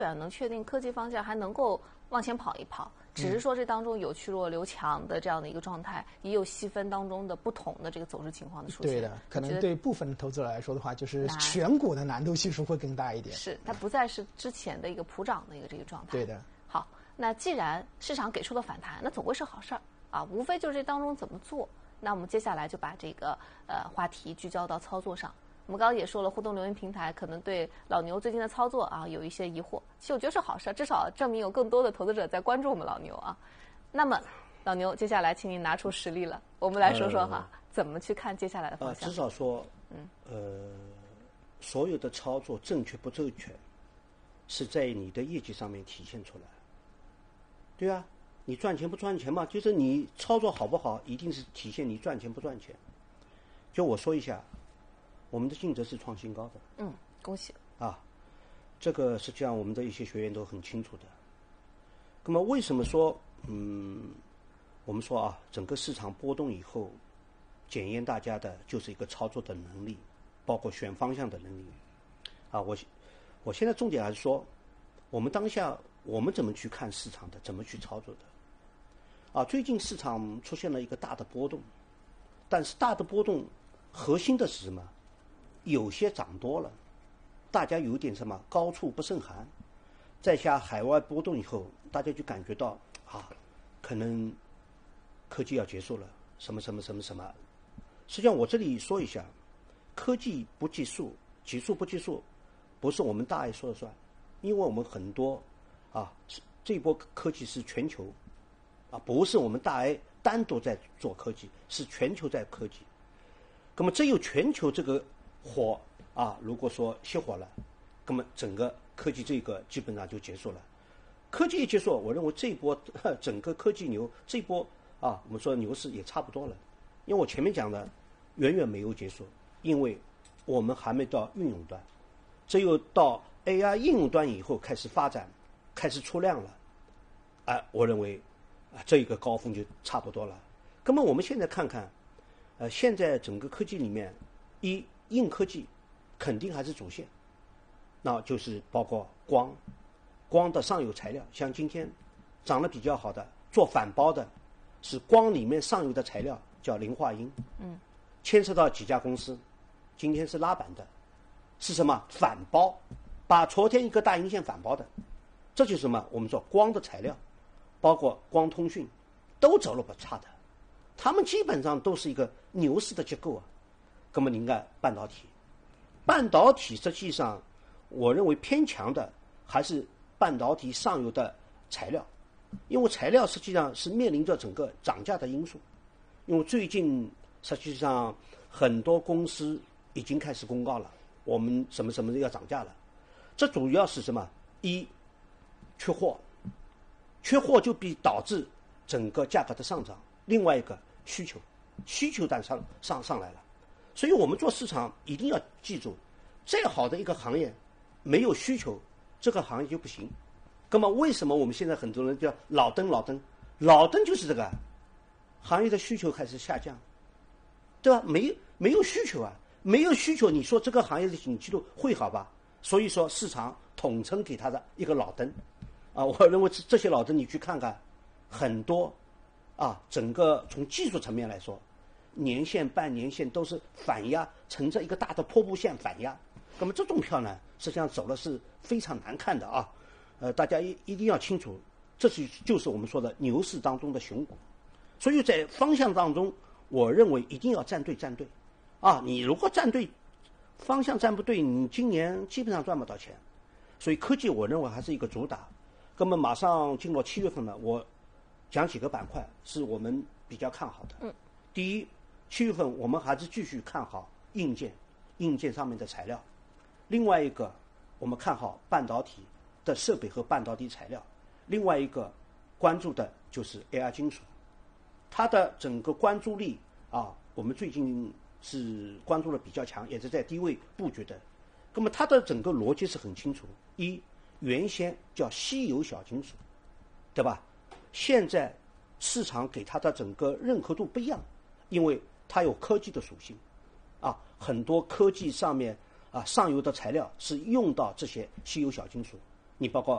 能确定科技方向还能够往前跑一跑，只是说这当中有去弱留强的这样的一个状态，也有细分当中的不同的这个走势情况的出现。 对的，可能对部分投资者来说的话，就是选股的难度系数会更大一点。 是，它不再是之前的一个普涨的一个这个状态。 对的。 好，那既然市场给出了反弹，那总归是好事儿啊，无非就是这当中怎么做。那我们接下来就把这个话题聚焦到操作上。我们刚刚也说了，互动留言平台可能对老牛最近的操作啊有一些疑惑，其实我觉得是好事，至少证明有更多的投资者在关注我们老牛啊。那么老牛，接下来请您拿出实例了，我们来说说哈，怎么去看接下来的方向。 至少说，所有的操作正确不正确，是在你的业绩上面体现出来。对啊，你赚钱不赚钱嘛，就是你操作好不好，一定是体现你赚钱不赚钱。就我说一下。我们的净值是创新高的， 恭喜啊！这个实际上我们的一些学员都很清楚的。那么为什么说，我们说啊，整个市场波动以后，检验大家的就是一个操作的能力，包括选方向的能力。啊，我现在重点还是说，我们当下我们怎么去看市场的，怎么去操作的。啊，最近市场出现了一个大的波动，但是大的波动核心的是什么？有些涨多了，大家有点什么高处不胜寒，在下海外波动以后，大家就感觉到啊，可能科技要结束了，什么什么什么什么。实际上我这里说一下，科技不结束，结束不结束，不是我们大 A 说了算，因为我们很多啊，这一波科技是全球啊，不是我们大 A 单独在做科技，是全球在科技。那么只有全球这个火啊，如果说熄火了，那么整个科技这个基本上就结束了。科技一结束，我认为这一波整个科技牛这一波啊，我们说牛市也差不多了。因为我前面讲的远远没有结束，因为我们还没到运用端，只有到 AI 应用端以后开始发展，开始出量了，我认为这一个高峰就差不多了。那么我们现在看看，现在整个科技里面，硬科技肯定还是主线，那就是包括光的上游材料，像今天涨得比较好的做反包的，是光里面上游的材料叫磷化铟，牵涉到几家公司，今天是拉板的，是什么反包，把昨天一个大阴线反包的，这就是什么？我们说光的材料，包括光通讯，都走了不差的，他们基本上都是一个牛市的结构啊。那么您看半导体实际上我认为偏强的还是半导体上游的材料，因为材料实际上是面临着整个涨价的因素，因为最近实际上很多公司已经开始公告了，我们什么什么要涨价了，这主要是什么？缺货就必导致整个价格的上涨，另外一个需求端上来了。所以我们做市场一定要记住，再好的一个行业没有需求，这个行业就不行。那么为什么我们现在很多人叫老登就是这个行业的需求开始下降，对吧？没有需求啊，没有需求，你说这个行业的景气度会好吧？所以说市场统称给它的一个老登啊，我认为这些老登你去看看，很多啊，整个从技术层面来说，年线、半年线都是反压，呈着一个大的瀑布线反压。那么这种票呢，实际上走的是非常难看的啊。大家一定要清楚，这就是我们说的牛市当中的熊股。所以在方向当中，我认为一定要站对啊。你如果站对方向站不对，你今年基本上赚不到钱。所以科技我认为还是一个主打。那么马上进入7月份了，我讲几个板块是我们比较看好的。第一，7月份我们还是继续看好硬件上面的材料。另外一个，我们看好半导体的设备和半导体材料。另外一个关注的就是 AI 金属，它的整个关注力啊，我们最近是关注的比较强，也是在低位布局的。那么它的整个逻辑是很清楚：原先叫稀有小金属，对吧？现在市场给它的整个认可度不一样，因为它有科技的属性啊，很多科技上面啊上游的材料是用到这些稀有小金属。 你包括